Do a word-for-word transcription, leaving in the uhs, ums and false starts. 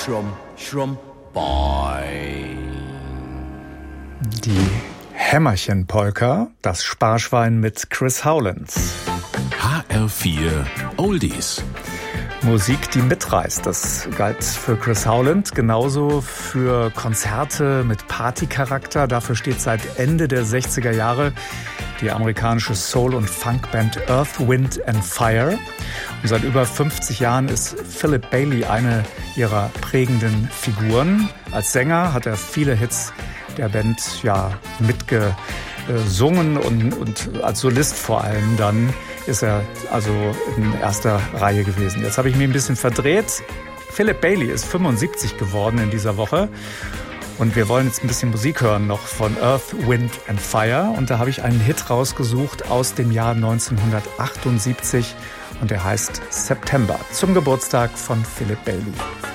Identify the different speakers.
Speaker 1: Schrumm, Schrumm, Boy.
Speaker 2: Die Hämmerchen-Polka, das Sparschwein mit Chris Howlands.
Speaker 3: H R vier Oldies.
Speaker 2: Musik, die mitreißt. Das galt für Chris Howland, genauso für Konzerte mit Partycharakter. Dafür steht seit Ende der sechziger Jahre die amerikanische Soul- und Funkband Earth, Wind and Fire. Und seit über fünfzig Jahren ist Philip Bailey eine ihrer prägenden Figuren. Als Sänger hat er viele Hits der Band ja mitgesungen und, und als Solist vor allem dann ist er also in erster Reihe gewesen. Jetzt habe ich mich ein bisschen verdreht. Philip Bailey ist fünfundsiebzig geworden in dieser Woche. Und wir wollen jetzt ein bisschen Musik hören noch von Earth, Wind and Fire. Und da habe ich einen Hit rausgesucht aus dem Jahr neunzehnhundertachtundsiebzig. Und der heißt September, zum Geburtstag von Philip Bailey.